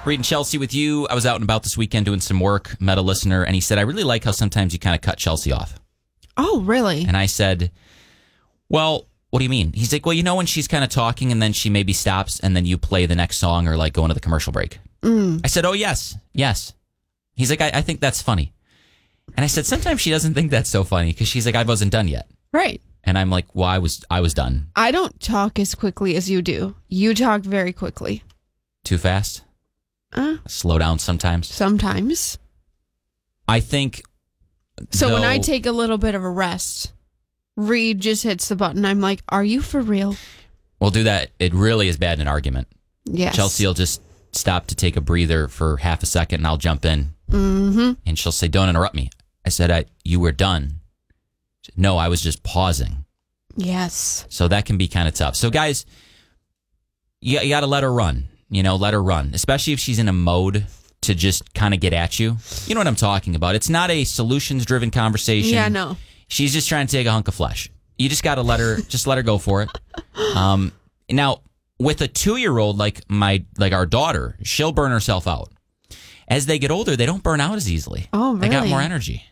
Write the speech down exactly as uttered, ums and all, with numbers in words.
Reading Chelsea with you. I was out and about this weekend doing some work, met a listener, and he said, I really like how sometimes you kind of cut Chelsea off. Oh, really? And I said, well, what do you mean? He's like, well, you know when she's kind of talking and then she maybe stops and then you play the next song or like go into the commercial break? Mm. I said, oh, yes, yes. He's like, I, I think that's funny. And I said, sometimes she doesn't think that's so funny because she's like, I wasn't done yet. Right. And I'm like, well, I was, I was done. I don't talk as quickly as you do. You talk very quickly. Too fast? Uh, Slow down sometimes? Sometimes. I think... So though, when I take a little bit of a rest, Reed just hits the button. I'm like, are you for real? We'll do that. It really is bad in an argument. Yes. Chelsea will just stop to take a breather for half a second and I'll jump in. Mm-hmm. And she'll say, don't interrupt me. I said, I, you were done. Said, no, I was just pausing. Yes. So that can be kind of tough. So guys, you, you got to let her run. You know, let her run, especially if she's in a mode to just kind of get at you. You know what I'm talking about. It's not a solutions-driven conversation. Yeah, no. She's just trying to take a hunk of flesh. You just got to let her, just let her go for it. Um, now, with a two-year-old like my, like our daughter, she'll burn herself out. As they get older, they don't burn out as easily. Oh, really? They got more energy.